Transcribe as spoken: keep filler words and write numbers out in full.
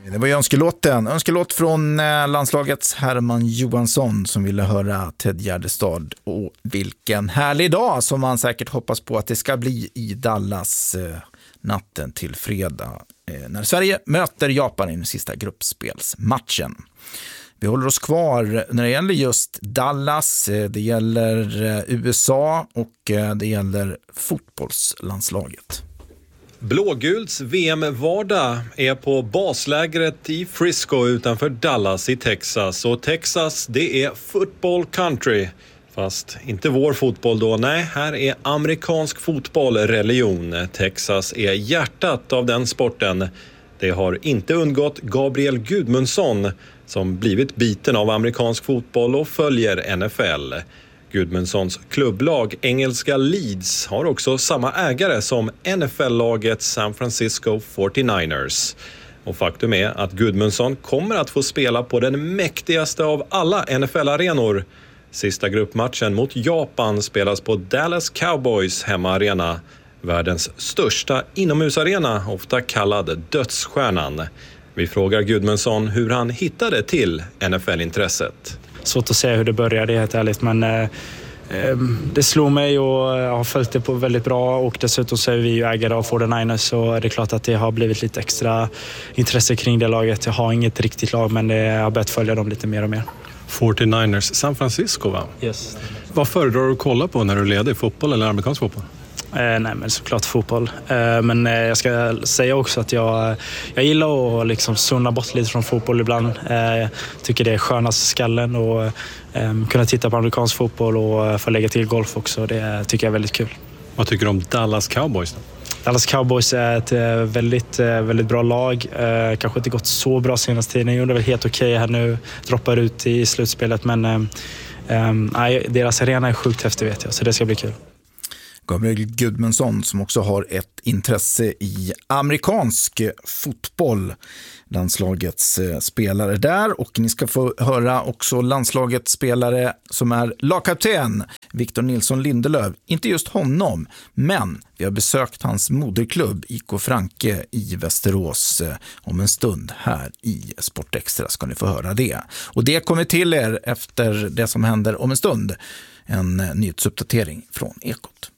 Det var ju önskelåten. Önskelåt från landslagets Herman Johansson som ville höra Ted Gärdestad. Och vilken härlig dag som man säkert hoppas på att det ska bli i Dallas eh, natten till fredag. Eh, när Sverige möter Japan i den sista gruppspelsmatchen. Vi håller oss kvar när det gäller just Dallas. Eh, det gäller eh, U S A och eh, det gäller fotbollslandslaget. Blåguls V M-vardag är på baslägret i Frisco utanför Dallas i Texas. Och Texas, det är football country. Fast inte vår fotboll då, nej, här är amerikansk fotboll religion. Texas är hjärtat av den sporten. Det har inte undgått Gabriel Gudmundsson som blivit biten av amerikansk fotboll och följer N F L. Gudmundssons klubblag engelska Leeds har också samma ägare som N F L-laget San Francisco fyrtionioers. Och faktum är att Gudmundsson kommer att få spela på den mäktigaste av alla N F L-arenor. Sista gruppmatchen mot Japan spelas på Dallas Cowboys hemmaarena. Världens största inomhusarena, ofta kallad dödsstjärnan. Vi frågar Gudmundsson hur han hittade till N F L-intresset. Svårt att säga hur det började, helt ärligt, men eh, det slog mig och jag har följt det på väldigt bra, och dessutom så är vi ju ägare av fyrtionioers, så det är klart att det har blivit lite extra intresse kring det laget. Jag har inget riktigt lag, men det, jag har börjat följa dem lite mer och mer. fyrtionioers, San Francisco, va? Yes. Vad föredrar du att kolla på när du leder, fotboll eller amerikansk fotboll? Eh, nej, men såklart fotboll. Eh, men eh, jag ska säga också att jag, jag gillar att liksom sunna bort lite från fotboll ibland. Eh, tycker det är skönast skallen och eh, kunna titta på amerikansk fotboll och få lägga till golf också. Det tycker jag är väldigt kul. Vad tycker du om Dallas Cowboys då? Dallas Cowboys är ett eh, väldigt, eh, väldigt bra lag. Eh, kanske inte gått så bra senaste tiden. Jag undrar väl helt okej okay här nu. Droppar ut i slutspelet, men eh, eh, nej, deras arena är sjukt häftig, vet jag. Så det ska bli kul. Gabriel Gudmundsson som också har ett intresse i amerikansk fotboll, landslagets spelare där, och ni ska få höra också landslagets spelare som är lagkapten Victor Nilsson Lindelöf. Inte just honom, men vi har besökt hans moderklubb I K Franke i Västerås om en stund. Här i Sportextra ska ni få höra det. Och det kommer till er efter det som händer om en stund. En nyhetsuppdatering från Ekot.